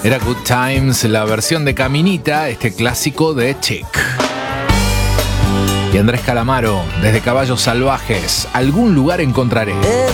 Era Good Times, la versión de Caminita, este clásico de Chic. Y Andrés Calamaro, desde Caballos Salvajes, algún lugar encontraré.